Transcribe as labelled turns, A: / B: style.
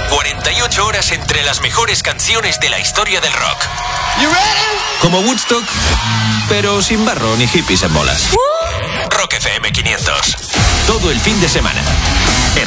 A: 48 horas entre las mejores canciones de la historia del rock. Como Woodstock, pero sin barro ni hippies en bolas. Rock FM 500. Todo el fin de semana.